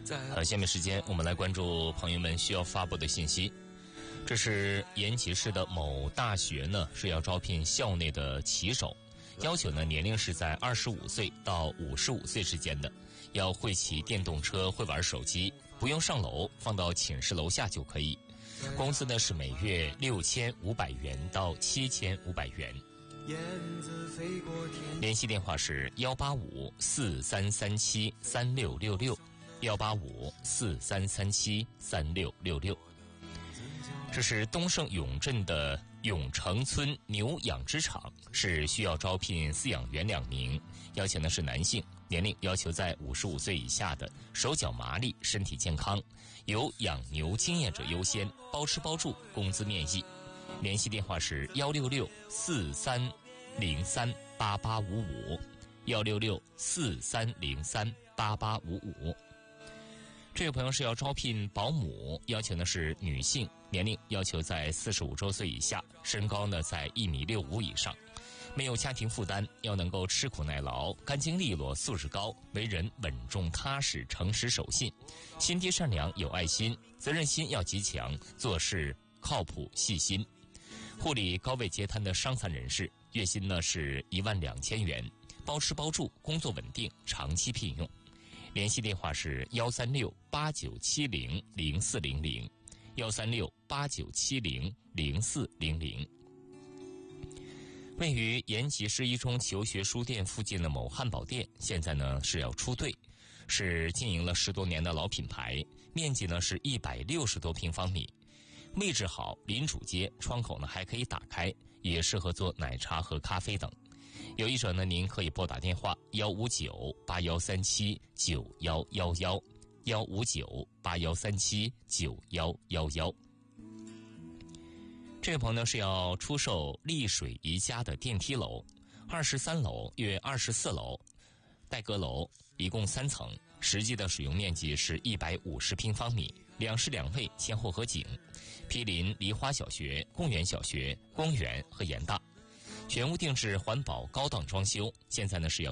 下面时间我们来关注朋友们需要发布的信息。这是延吉市的某大学呢是要招聘校内的骑手，要求呢年龄是在25岁到55岁之间的，要会骑电动车，会玩手机，不用上楼，放到寝室楼下就可以。工资呢是每月6500元到7500元。联系电话是185-433-3666，185-433-3666。这是东胜永镇的永城村牛养殖场，是需要招聘饲养员2名，要求呢是男性，年龄要求在55岁以下的，手脚麻利，身体健康，有养牛经验者优先，包吃包住，工资面议。联系电话是166-4303-8855，166-4303-8855。这位朋友是要招聘保姆，要求呢是女性，年龄要求在45周岁以下，身高呢在1.65米以上，没有家庭负担，要能够吃苦耐劳，干净利落，素质高，为人稳重踏实，诚实守信，心地善良，有爱心，责任心要极强，做事靠谱细心。护理高位截瘫的伤残人士，月薪呢是12000元，包吃包住，工作稳定，长期聘用。联系电话是136-8970-0400，136-8970-0400。位于延吉市一中求学书店附近的某汉堡店，现在呢是要出队，是经营了10多年的老品牌，面积呢是160多平方米，位置好，临主街，窗口呢还可以打开，也适合做奶茶和咖啡等。有意者呢，您可以拨打电话159-8137-9111，159-8137-9111。这位朋友呢是要出售丽水宜家的电梯楼，23楼约24楼，带阁楼，一共3层，实际的使用面积是150平方米，2室2卫，前后合景，毗邻梨花小学、公园小学、公园和盐大。全屋定制环保高档装修，现在呢是要